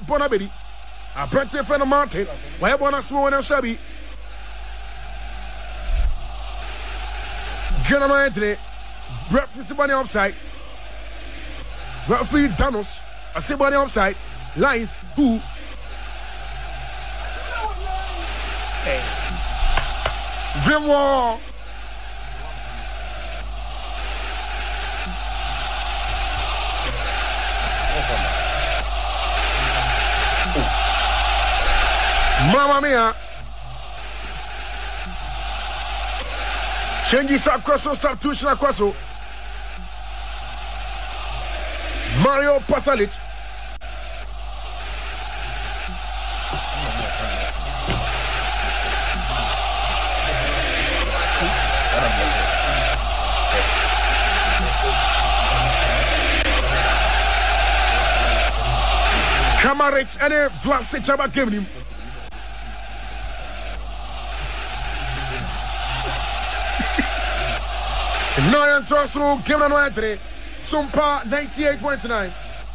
Bonabedi. A Brente Fena Martin. Why Bona Small and Shabby? General Anthony. Breakfast money offside. Referee Danos. I say money offside. Lines 2. Vimo. Mamma mia. Changes across substitution across. Mario Pasalic. Kamaric and Vlasic about giving him. Noyan Tosu, Kevin Anthony, Sumpa 98.9.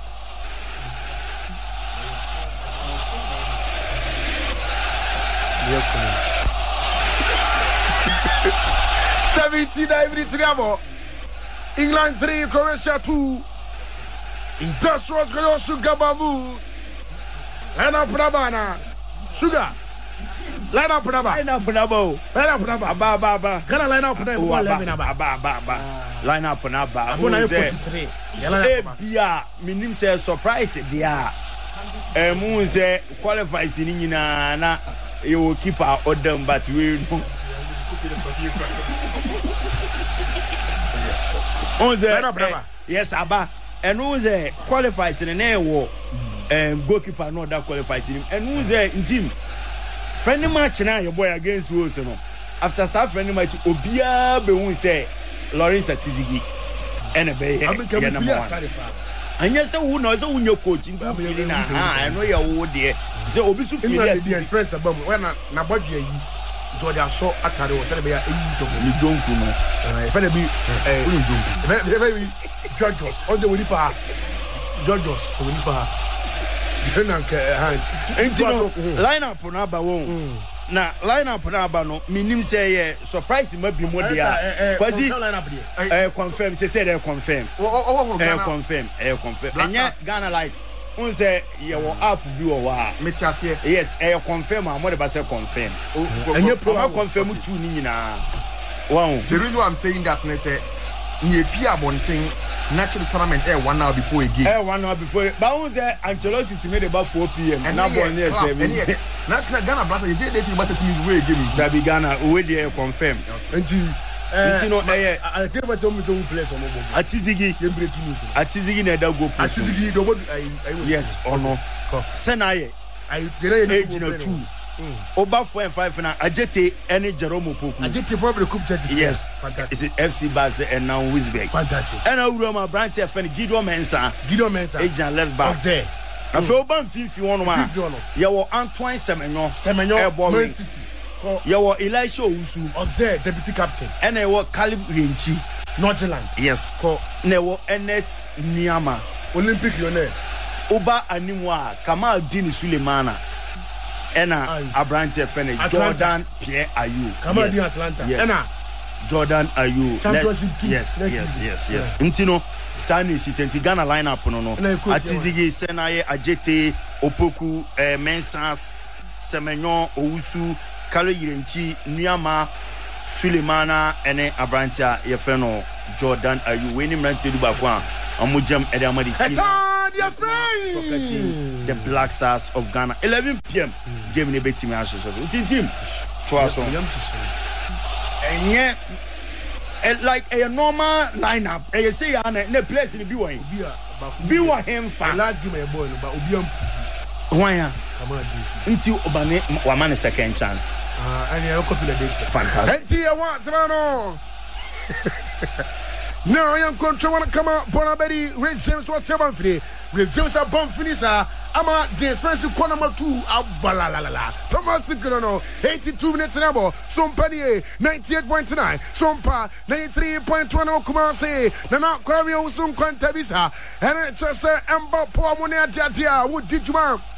Minutes together. England 3, Croatia 2. Industrial Sugar Bamboo. Line up Nabana. Sugar. Line up Naba. Line up Nabo. Line up Naba. Baba. Can I line up Naba? Line up Naba. I'm 43. Bia, minim say surprise dia. Moon say qualifies in na you will keep our order, but we know. Yes, Abba. And who's a qualifies in an air war goalkeeper not that qualifies him. And who's a team friendly match now your boy against Wilson. After that friendly match, Obia be won't say Lawrence Atizigi and a bay. And yes, who knows who your coaching feeling? I know your old dear. So Obi to feel the expense about when Nabadi Jordan saw Atari was celebrating a Jonku. If I be Judges, also with the Judges, line up on Abba won't. Now, line up on Abba no, meaning say, surprise might be more dear. Quasi confirm, she said, I confirm. Confirm. And yes, Ghana like. On say you will up you are yes, I confirm. I'm what about say confirm. And you confirm two nina. Wow, the reason why I'm saying that say near Pia Bonting natural tournament 1 hour before a game. 1 hour before. But on say Ancelotti to made about 4 p.m. and now born here 7. National Ghana brother, you did dating about to me way game. That be Ghana we there confirm. Until I think was almost one place on Atizigi never go. Atizigi, yes or no? Senaye, I did age 2. Over 4 and 5 now. Ajete any Jerome Poku. Ajete for the Cup Chelsea. Yes, fantastic. Is it FC Basel and now Wisbek? Fantastic. And now Roma branch FN Guido Mensa, age and left back. I feel bad 51. You were Antoine Semenyo, you were Elisha Usu, deputy captain, and I was Caleb Rinchi, Nordjylland. Yes, ne were NS Niama, Olympic Lyonnais, Oba Animwa, Kamal Dini Sulemana, Enna Abrante Fene, Jordan Pierre Ayew, Kamal Dini Atlanta, Enna Jordan Ayew, Championship 2. Yes. Intino Sani Sitenti Ghana lineup no. Atizigi Senaye Ajete Opoku Mensa Semenyo Owusu Kalo Yirenchi Niama Sulemana ene Abrantia Yefeno Jordan Ayew weni mrante du bakwa amujam ede amadi the Black Stars of Ghana 11 p.m. game ne betimi ashoso team twaso enye like a normal lineup you say na place in be one him fa last game a boy but obiam why until obane wamane second chance and you go feel the fantastic until you want Samano now young control wanna come out Bonabedi Ray James what tell Banfini Ray James a bomb finisher ama the expensive corner number 2 abalalala Thomas Dikono 82 minutes in abo Sompanie 98.9 Sompa 93.1 Kumase Nana Kwame Usum Kwantabisa and just Emba Poa Monia Dia what did you want